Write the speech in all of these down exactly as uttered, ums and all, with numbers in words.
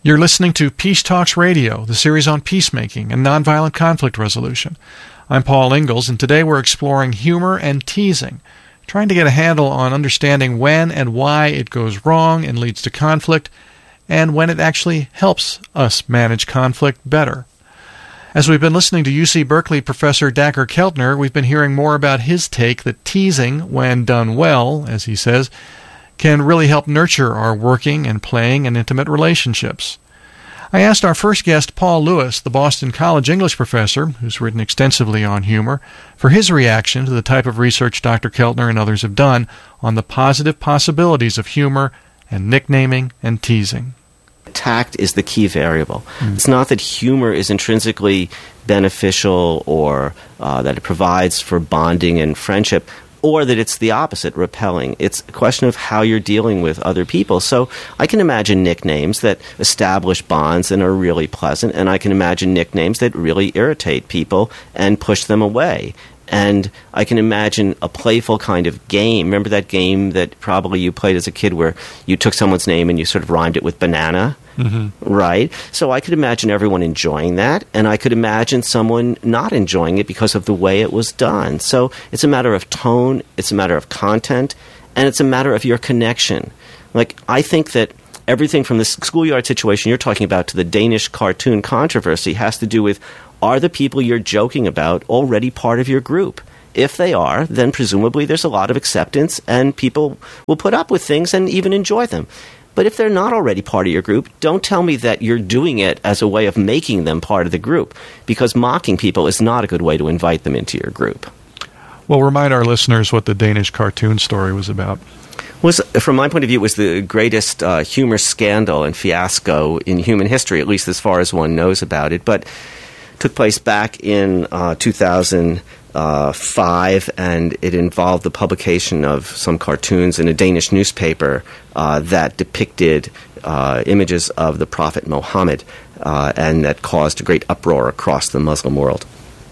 You're listening to Peace Talks Radio, the series on peacemaking and nonviolent conflict resolution. I'm Paul Ingalls, and today we're exploring humor and teasing, trying to get a handle on understanding when and why it goes wrong and leads to conflict, and when it actually helps us manage conflict better. As we've been listening to U C Berkeley professor Dacher Keltner, we've been hearing more about his take that teasing, when done well, as he says, can really help nurture our working and playing and intimate relationships. I asked our first guest, Paul Lewis, the Boston College English professor, who's written extensively on humor, for his reaction to the type of research Doctor Keltner and others have done on the positive possibilities of humor and nicknaming and teasing. Tact is the key variable. Mm. It's not that humor is intrinsically beneficial or uh, that it provides for bonding and friendship, or that it's the opposite, repelling. It's a question of how you're dealing with other people. So I can imagine nicknames that establish bonds and are really pleasant, and I can imagine nicknames that really irritate people and push them away. And I can imagine a playful kind of game. Remember that game that probably you played as a kid where you took someone's name and you sort of rhymed it with banana? Mm-hmm. Right? So I could imagine everyone enjoying that, and I could imagine someone not enjoying it because of the way it was done. So it's a matter of tone, it's a matter of content, and it's a matter of your connection. Like, I think that everything from the schoolyard situation you're talking about to the Danish cartoon controversy has to do with, are the people you're joking about already part of your group? If they are, then presumably there's a lot of acceptance, and people will put up with things and even enjoy them. But if they're not already part of your group, don't tell me that you're doing it as a way of making them part of the group, because mocking people is not a good way to invite them into your group. Well, remind our listeners what the Danish cartoon story was about. Was, from my point of view, it was the greatest uh, humor scandal and fiasco in human history, at least as far as one knows about it. But it took place back in uh, two thousand five, and it involved the publication of some cartoons in a Danish newspaper uh, that depicted uh, images of the Prophet Muhammad, uh, and that caused a great uproar across the Muslim world.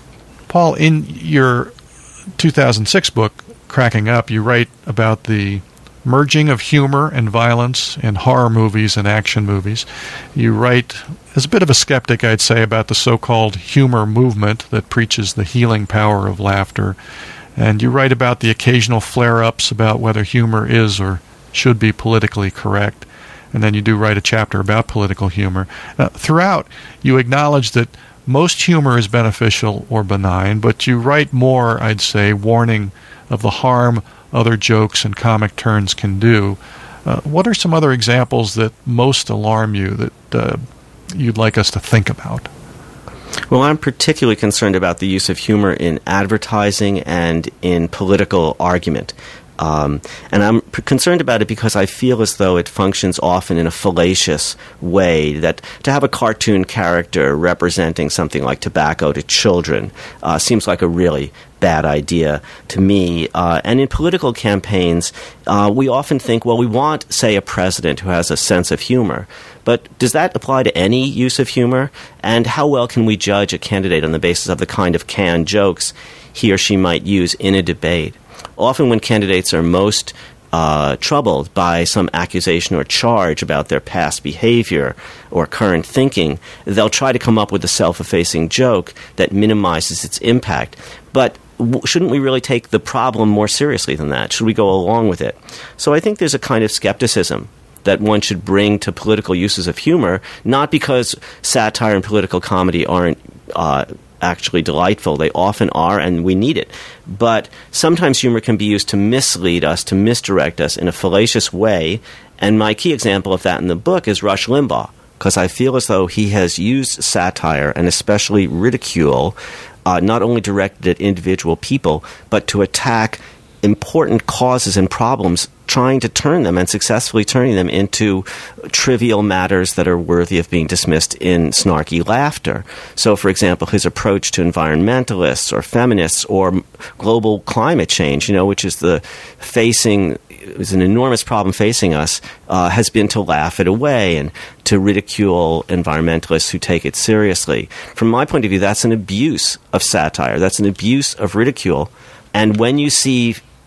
Paul, in your two thousand six book, Cracking Up, you write about the merging of humor and violence in horror movies and action movies. You write, as a bit of a skeptic, I'd say, about the so-called humor movement that preaches the healing power of laughter. And you write about the occasional flare-ups about whether humor is or should be politically correct. And then you do write a chapter about political humor. Uh, throughout, you acknowledge that most humor is beneficial or benign, but you write more, I'd say, warning of the harm other jokes and comic turns can do. Uh, what are some other examples that most alarm you that uh, you'd like us to think about? Well, I'm particularly concerned about the use of humor in advertising and in political argument. Um, and I'm p- concerned about it because I feel as though it functions often in a fallacious way, that to have a cartoon character representing something like tobacco to children uh, seems like a really bad idea to me. Uh, and in political campaigns, uh, we often think, well, we want, say, a president who has a sense of humor. But does that apply to any use of humor? And how well can we judge a candidate on the basis of the kind of canned jokes he or she might use in a debate? Often when candidates are most uh, troubled by some accusation or charge about their past behavior or current thinking, they'll try to come up with a self-effacing joke that minimizes its impact. But w- shouldn't we really take the problem more seriously than that? Should we go along with it? So I think there's a kind of skepticism that one should bring to political uses of humor, not because satire and political comedy aren't uh, actually delightful. They often are, and we need it. But sometimes humor can be used to mislead us, to misdirect us in a fallacious way. And my key example of that in the book is Rush Limbaugh, because I feel as though he has used satire and especially ridicule, uh, not only directed at individual people, but to attack important causes and problems, trying to turn them and successfully turning them into trivial matters that are worthy of being dismissed in snarky laughter. So, for example, his approach to environmentalists or feminists or global climate change, you know, which is the facing is an enormous problem facing us, uh, has been to laugh it away and to ridicule environmentalists who take it seriously. From my point of view, that's an abuse of satire. That's an abuse of ridicule. And when you see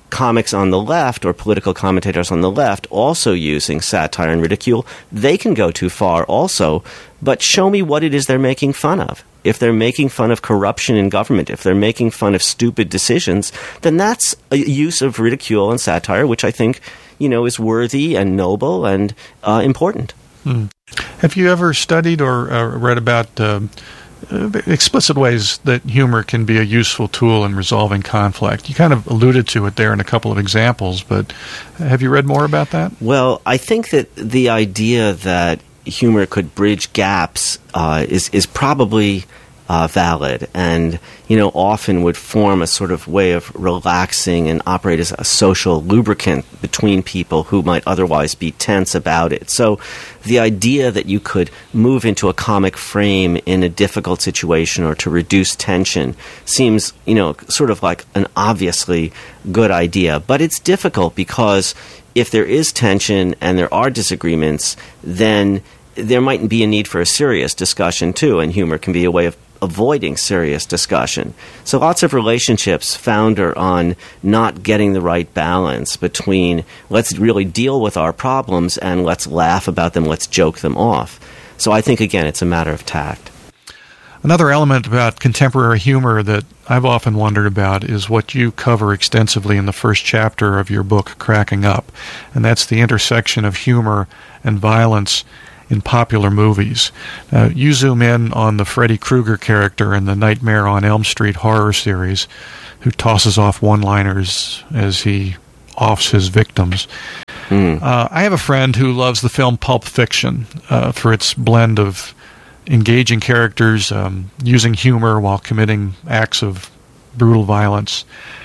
comics on the left or political commentators on the left also using satire and ridicule, they can go too far also. But show me what it is they're making fun of. If they're making fun of corruption in government, if they're making fun of stupid decisions, then that's a use of ridicule and satire, which I think, you know, is worthy and noble and uh, important. Hmm. Have you ever studied or uh, read about um, uh, explicit ways that humor can be a useful tool in resolving conflict? You kind of alluded to it there in a couple of examples, but have you read more about that? Well, I think that the idea that humor could bridge gaps uh, is is probably uh, valid, and you know often would form a sort of way of relaxing and operate as a social lubricant between people who might otherwise be tense about it. So, the idea that you could move into a comic frame in a difficult situation or to reduce tension seems, you know, sort of like an obviously good idea, but it's difficult because if there is tension and there are disagreements, then there might be a need for a serious discussion too, and humor can be a way of avoiding serious discussion. So lots of relationships founder on not getting the right balance between let's really deal with our problems and let's laugh about them, let's joke them off. So I think, again, it's a matter of tact. Another element about contemporary humor that I've often wondered about is what you cover extensively in the first chapter of your book, Cracking Up, and that's the intersection of humor and violence in popular movies. Uh, you zoom in on the Freddy Krueger character in the Nightmare on Elm Street horror series, who tosses off one-liners as he offs his victims. Mm. Uh, I have a friend who loves the film Pulp Fiction uh, for its blend of engaging characters, um, using humor while committing acts of brutal violence.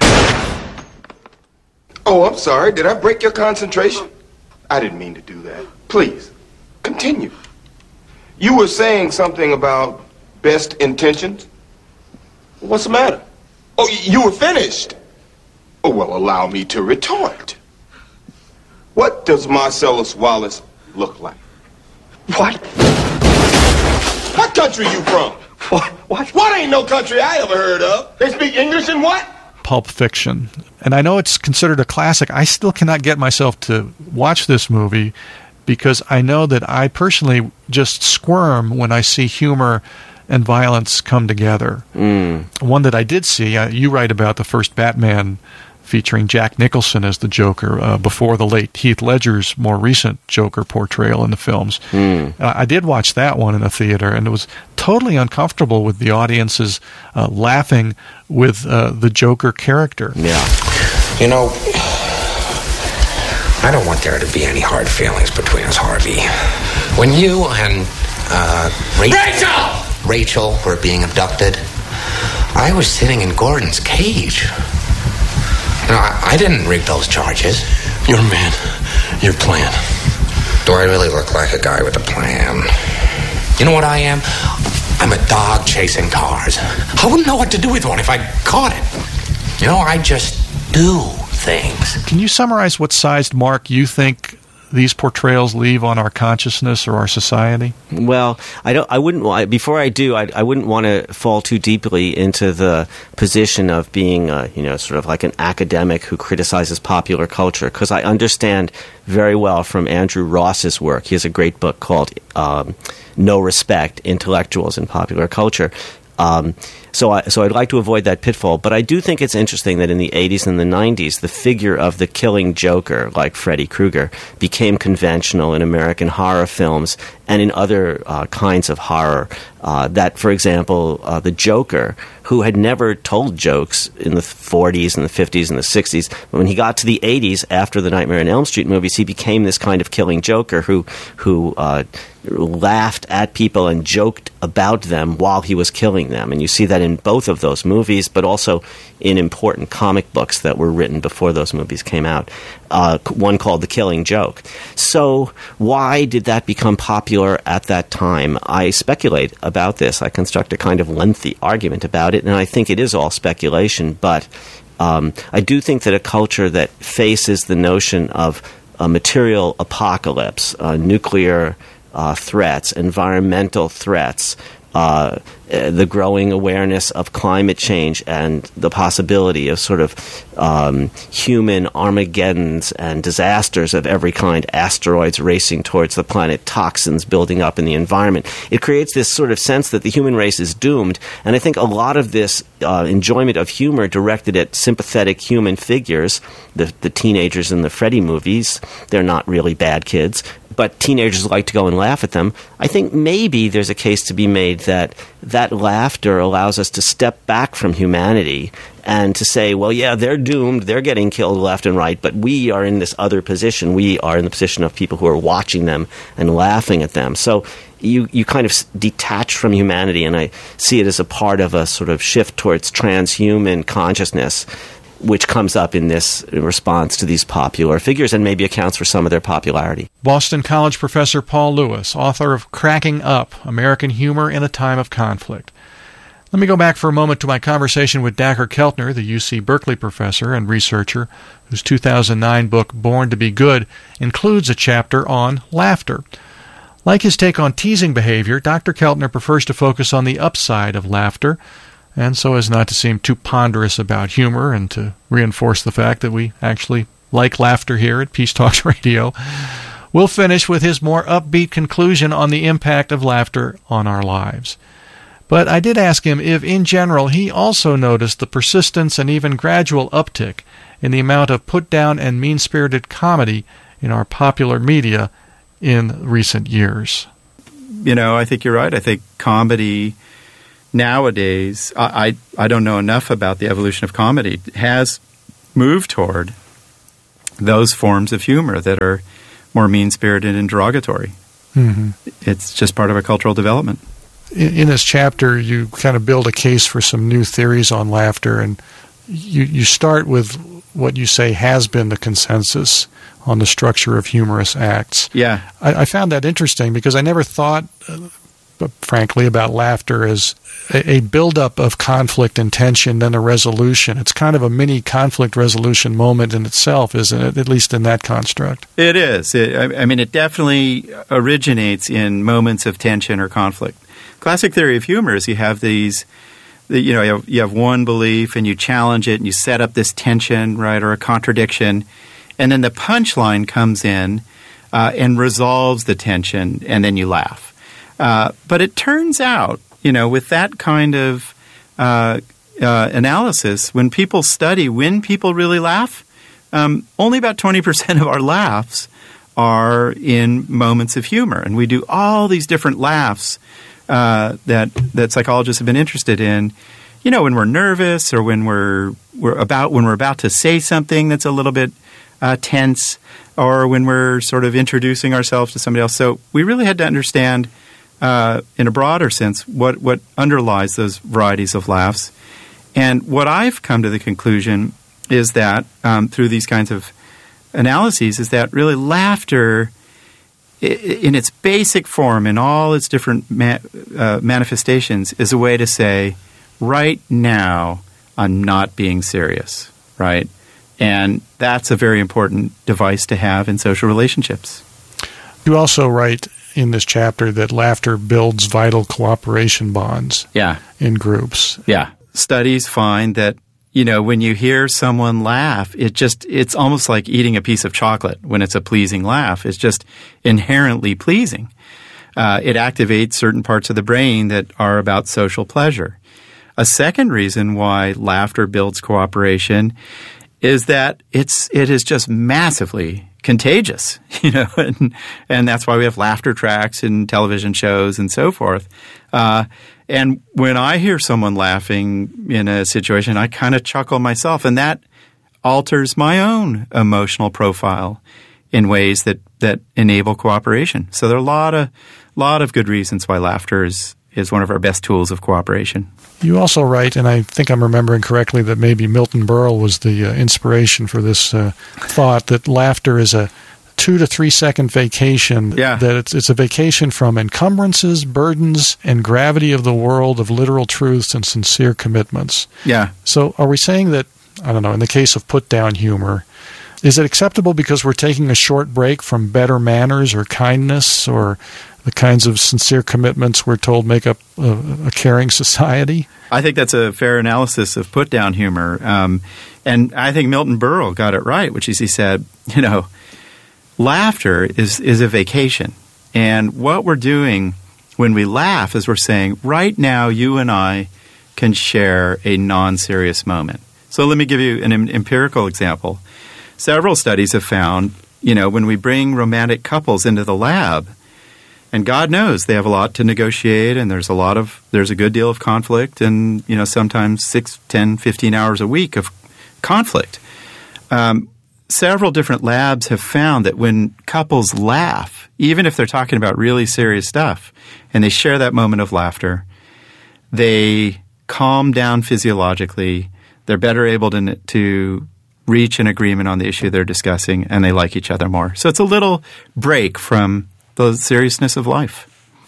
Oh, I'm sorry. Did I break your concentration? I didn't mean to do that. Please, continue. You were saying something about best intentions? What's the matter? Oh, you were finished. Oh, well, allow me to retort. What does Marcellus Wallace look like? What? What country you from? What? What? What ain't no country I ever heard of? They speak English and what? Pulp Fiction. And I know it's considered a classic. I still cannot get myself to watch this movie because I know that I personally just squirm when I see humor and violence come together. Mm. One that I did see, uh, you write about the first Batman featuring Jack Nicholson as the Joker uh, before the late Heath Ledger's more recent Joker portrayal in the films. Mm. Uh, I did watch that one in a theater, and it was totally uncomfortable with the audiences uh, laughing with uh, the Joker character. Yeah. You know, I don't want there to be any hard feelings between us, Harvey. When you and uh, Rachel, Rachel! Rachel were being abducted, I was sitting in Gordon's cage. You know, I, I didn't rig those charges. Your man, your plan. Do I really look like a guy with a plan? You know what I am? I'm a dog chasing cars. I wouldn't know what to do with one if I caught it. You know, I just do things. Can you summarize what sized mark you think these portrayals leave on our consciousness or our society? Well, I don't. I wouldn't. Before I do, I, I wouldn't want to fall too deeply into the position of being, a, you know, sort of like an academic who criticizes popular culture, because I understand very well from Andrew Ross's work. He has a great book called um, "No Respect: Intellectuals in Popular Culture." Um, so, I, so I'd like to avoid that pitfall, but I do think it's interesting that in the eighties and the nineties, the figure of the killing Joker, like Freddy Krueger, became conventional in American horror films and in other uh, kinds of horror. Uh, that, for example, uh, the Joker, who had never told jokes in the forties and the fifties and the sixties, but when he got to the eighties, after the Nightmare on Elm Street movies, he became this kind of killing Joker who who uh, laughed at people and joked about them while he was killing them. And you see that in both of those movies, but also in important comic books that were written before those movies came out. Uh, one called The Killing Joke. So why did that become popular at that time? I speculate about this. I construct a kind of lengthy argument about it, and I think it is all speculation, but um, I do think that a culture that faces the notion of a material apocalypse, uh, nuclear uh, threats, environmental threats, uh, the growing awareness of climate change and the possibility of sort of um, human Armageddons and disasters of every kind, asteroids racing towards the planet, toxins building up in the environment. It creates this sort of sense that the human race is doomed, and I think a lot of this uh, enjoyment of humor directed at sympathetic human figures, the, the teenagers in the Freddy movies, they're not really bad kids, but teenagers like to go and laugh at them. I think maybe there's a case to be made that that laughter allows us to step back from humanity and to say, well, yeah, they're doomed, they're getting killed left and right, but we are in this other position. We are in the position of people who are watching them and laughing at them. So you, you kind of detach from humanity, and I see it as a part of a sort of shift towards transhuman consciousness, which comes up in this response to these popular figures and maybe accounts for some of their popularity. Boston College professor Paul Lewis, author of Cracking Up, American Humor in a Time of Conflict. Let me go back for a moment to my conversation with Dacher Keltner, the U C Berkeley professor and researcher, whose two thousand nine book, Born to be Good, includes a chapter on laughter. Like his take on teasing behavior, Doctor Keltner prefers to focus on the upside of laughter, and so as not to seem too ponderous about humor and to reinforce the fact that we actually like laughter here at Peace Talks Radio, we'll finish with his more upbeat conclusion on the impact of laughter on our lives. But I did ask him if, in general, he also noticed the persistence and even gradual uptick in the amount of put-down and mean-spirited comedy in our popular media in recent years. You know, I think you're right. I think comedy nowadays, I, I, I don't know enough about the evolution of comedy, has moved toward those forms of humor that are more mean-spirited and derogatory. Mm-hmm. It's just part of our cultural development. In, in this chapter, you kind of build a case for some new theories on laughter, and you, you start with what you say has been the consensus on the structure of humorous acts. Yeah. I, I found that interesting because I never thought, uh, but frankly, about laughter as a, a buildup of conflict and tension, then a resolution. It's kind of a mini conflict resolution moment in itself, isn't it? At least in that construct. It is. It, I, I mean, it definitely originates in moments of tension or conflict. Classic theory of humor is you have these, you know, you have, you have one belief and you challenge it and you set up this tension, right, or a contradiction, and then the punchline comes in uh, and resolves the tension, and then you laugh. Uh, but it turns out, you know, with that kind of uh, uh, analysis, when people study when people really laugh, um, only about twenty percent of our laughs are in moments of humor. And we do all these different laughs uh, that that psychologists have been interested in. You know, when we're nervous or when we're we're about when we're about to say something that's a little bit uh, tense, or when we're sort of introducing ourselves to somebody else. So we really had to understand, Uh, in a broader sense, what, what underlies those varieties of laughs. And what I've come to the conclusion is that, um, through these kinds of analyses, is that really laughter, I- in its basic form, in all its different ma- uh, manifestations, is a way to say, right now, I'm not being serious, right? And that's a very important device to have in social relationships. You also write in this chapter that laughter builds vital cooperation bonds yeah. in groups. Yeah. Studies find that, you know, when you hear someone laugh, it just, it's almost like eating a piece of chocolate when it's a pleasing laugh. It's just inherently pleasing. Uh, it activates certain parts of the brain that are about social pleasure. A second reason why laughter builds cooperation is that it's, it is just massively contagious, you know, and, and that's why we have laughter tracks in television shows and so forth. Uh, and when I hear someone laughing in a situation, I kind of chuckle myself, and that alters my own emotional profile in ways that, that enable cooperation. So there are a lot of, lot of good reasons why laughter is, is one of our best tools of cooperation. You also write, and I think I'm remembering correctly, that maybe Milton Berle was the uh, inspiration for this uh, thought, that laughter is a two to three second vacation, yeah. that it's, it's a vacation from encumbrances, burdens, and gravity of the world of literal truths and sincere commitments. Yeah. So are we saying that, I don't know, in the case of put-down humor, Is it acceptable because we're taking a short break from better manners or kindness or the kinds of sincere commitments we're told make up a, a caring society? I think that's a fair analysis of put-down humor. Um, and I think Milton Berle got it right, which is he said, you know, laughter is, is a vacation. And what we're doing when we laugh is we're saying, right now you and I can share a non-serious moment. So let me give you an em- empirical example. Several studies have found, you know, when we bring romantic couples into the lab, and God knows they have a lot to negotiate, and there's a lot of there's a good deal of conflict, and you know sometimes six, ten, fifteen hours a week of conflict. Um, several different labs have found that when couples laugh, even if they're talking about really serious stuff, and they share that moment of laughter, they calm down physiologically. They're better able to to reach an agreement on the issue they're discussing, and they like each other more. So it's a little break from the seriousness of life.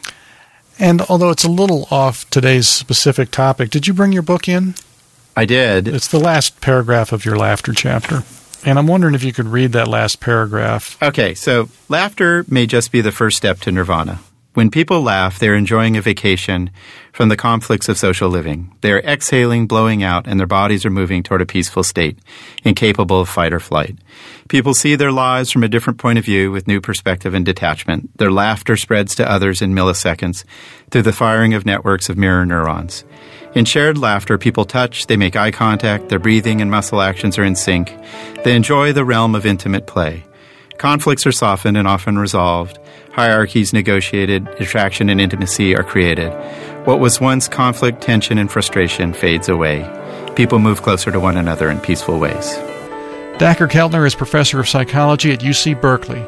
And although it's a little off today's specific topic, did you bring your book in? I did. It's the last paragraph of your laughter chapter. And I'm wondering if you could read that last paragraph. Okay, so laughter may just be the first step to nirvana. When people laugh, they're enjoying a vacation from the conflicts of social living. They're exhaling, blowing out, and their bodies are moving toward a peaceful state, incapable of fight or flight. People see their lives from a different point of view with new perspective and detachment. Their laughter spreads to others in milliseconds through the firing of networks of mirror neurons. In shared laughter, people touch, they make eye contact, their breathing and muscle actions are in sync. They enjoy the realm of intimate play. Conflicts are softened and often resolved. Hierarchies negotiated, attraction and intimacy are created. What was once conflict, tension, and frustration fades away. People move closer to one another in peaceful ways. Dacher Keltner is professor of psychology at U C Berkeley.